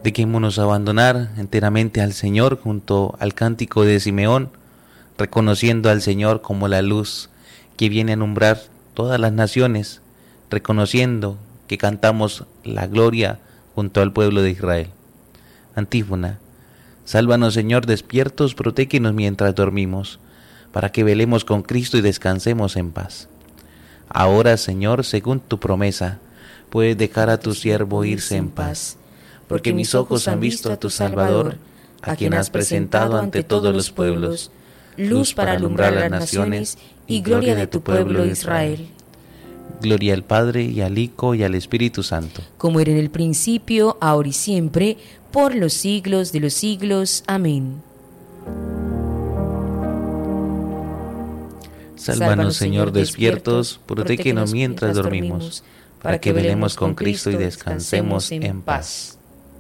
Dejémonos abandonar enteramente al Señor junto al cántico de Simeón, reconociendo al Señor como la luz que viene a alumbrar todas las naciones, reconociendo que cantamos la gloria junto al pueblo de Israel. Antífona. Sálvanos, Señor, despiertos, protégenos mientras dormimos, para que velemos con Cristo y descansemos en paz. Ahora, Señor, según tu promesa, puedes dejar a tu siervo irse en paz, porque mis ojos han visto a tu Salvador, a quien has presentado ante todos los pueblos, luz para alumbrar las naciones y gloria de tu pueblo Israel. Gloria al Padre, y al Hijo, y al Espíritu Santo. Como era en el principio, ahora y siempre, por los siglos de los siglos. Amén. Sálvanos, Señor, despiertos, protégenos mientras dormimos, para que velemos con Cristo y descansemos en paz.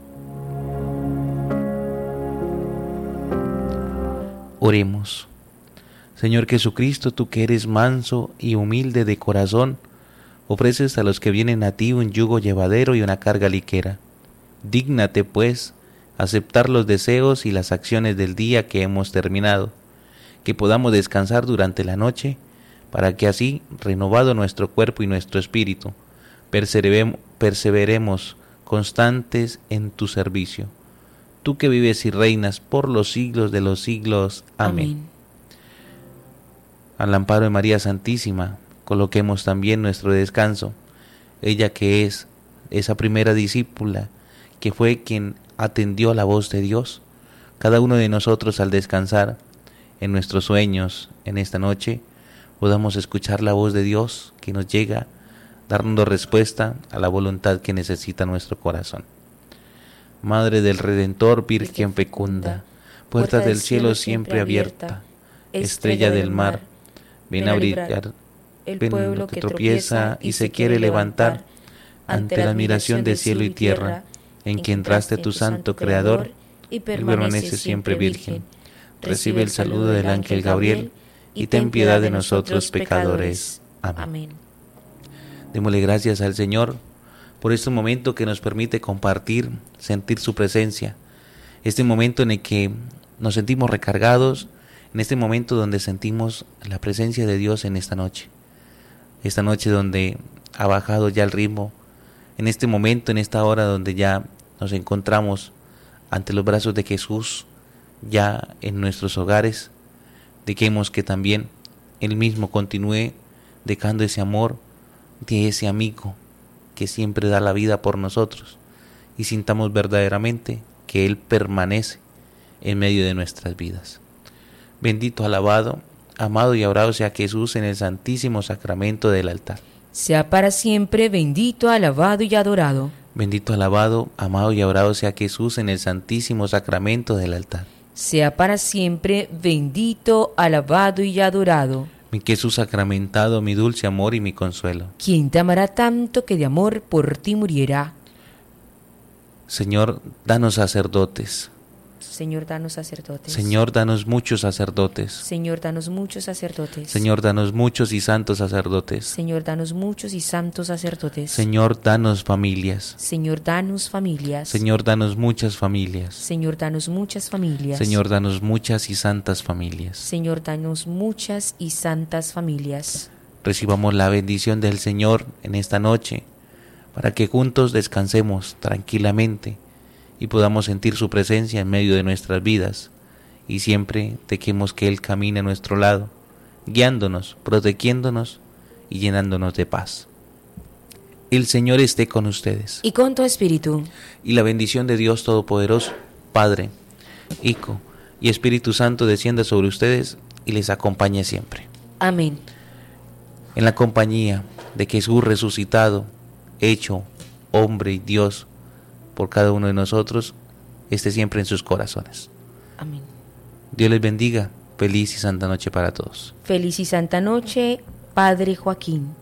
Oremos. Señor Jesucristo, tú que eres manso y humilde de corazón, ofreces a los que vienen a ti un yugo llevadero y una carga ligera. Dígnate, pues, aceptar los deseos y las acciones del día que hemos terminado, que podamos descansar durante la noche, para que así, renovado nuestro cuerpo y nuestro espíritu, perseveremos constantes en tu servicio. Tú que vives y reinas por los siglos de los siglos. Amén. Al amparo de María Santísima, coloquemos también nuestro descanso. Ella que es esa primera discípula, que fue quien atendió la voz de Dios. Cada uno de nosotros, al descansar en nuestros sueños en esta noche, podamos escuchar la voz de Dios que nos llega, dando respuesta a la voluntad que necesita nuestro corazón. Madre del Redentor, Virgen fecunda, puerta del cielo siempre abierta, estrella del mar, ven a brillar el pueblo que tropieza y se quiere levantar ante la admiración de cielo y tierra, en que entraste tu santo Creador y permanece siempre virgen. Recibe el saludo del ángel Gabriel y ten piedad de nosotros pecadores. Amén. Démosle gracias al Señor por este momento que nos permite compartir, sentir su presencia, este momento en el que nos sentimos recargados, en este momento donde sentimos la presencia de Dios en esta noche donde ha bajado ya el ritmo, en este momento, en esta hora donde ya nos encontramos ante los brazos de Jesús, ya en nuestros hogares. Dejemos que también Él mismo continúe dejando ese amor de ese amigo que siempre da la vida por nosotros, y sintamos verdaderamente que Él permanece en medio de nuestras vidas. Bendito, alabado, amado y adorado sea Jesús en el santísimo sacramento del altar. Sea para siempre bendito, alabado y adorado. Bendito, alabado, amado y adorado sea Jesús en el santísimo sacramento del altar. Sea para siempre bendito, alabado y adorado. Mi Jesús sacramentado, mi dulce amor y mi consuelo. ¿Quién te amará tanto que de amor por ti muriera? Señor, danos sacerdotes. Señor, danos sacerdotes. Señor, danos muchos sacerdotes. Señor, danos muchos sacerdotes. Señor, danos muchos y santos sacerdotes. Señor, danos muchos y santos sacerdotes. Señor, danos familias. Señor, danos familias. Señor, danos muchas familias. Señor, danos muchas familias. Señor, danos muchas y santas familias. Señor, danos muchas y santas familias. Recibamos la bendición del Señor en esta noche, para que juntos descansemos tranquilamente y podamos sentir su presencia en medio de nuestras vidas, y siempre dejemos que Él camine a nuestro lado, guiándonos, protegiéndonos y llenándonos de paz. El Señor esté con ustedes. Y con tu espíritu. Y la bendición de Dios Todopoderoso, Padre, Hijo y Espíritu Santo descienda sobre ustedes y les acompañe siempre. Amén. En la compañía de Jesús resucitado, hecho hombre y Dios por cada uno de nosotros, esté siempre en sus corazones. Amén. Dios les bendiga. Feliz y santa noche para todos. Feliz y santa noche, Padre Joaquín.